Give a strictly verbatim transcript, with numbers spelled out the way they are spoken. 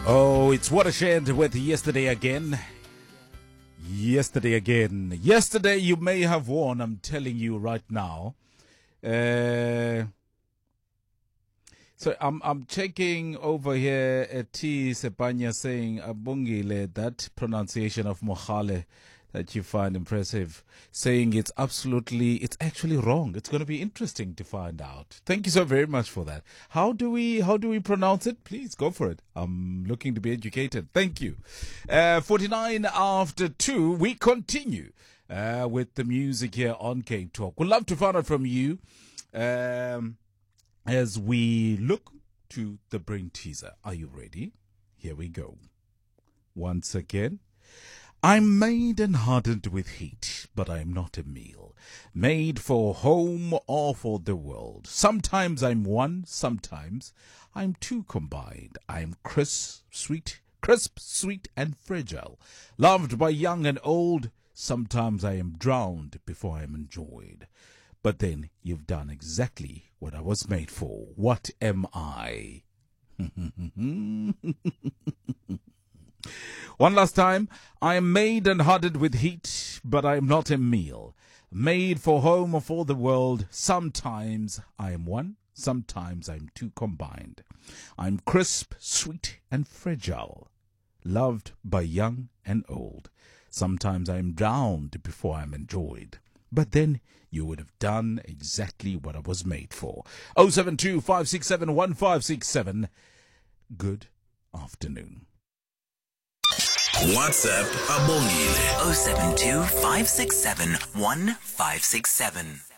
Oh, it's Watershed with Yesterday Again. Yesterday Again. Yesterday you may have won, I'm telling you right now. Uh, so I'm I'm checking over here at T. Sepanya saying Abungile, that pronunciation of Mohale that you find impressive, saying it's absolutely, it's actually wrong. It's going to be interesting to find out. Thank you so very much for that. How do we, how do we pronounce it? Please go for it. I'm looking to be educated. Thank you. Uh, forty-nine after two, we continue uh, with the music here on Cape Talk. We'd love to find out from you um, as we look to the brain teaser. Are you ready? Here we go. Once again. I'm made and hardened with heat, but I am not a meal, made for home or for the world. Sometimes I'm one, sometimes I'm two combined. I'm crisp, sweet, crisp, sweet, and fragile, loved by young and old. Sometimes I am drowned before I am enjoyed. But then you've done exactly what I was made for. What am I? One last time. I am made and hardened with heat, but I am not a meal, made for home or for the world. Sometimes I am one, sometimes I am two combined. I'm crisp, sweet, and fragile, loved by young and old. Sometimes I am drowned before I am enjoyed. But then you would have done exactly what I was made for. oh seven two, five six seven, one five six seven. Good afternoon. WhatsApp Abongile oh seven two, five six seven, one five six seven.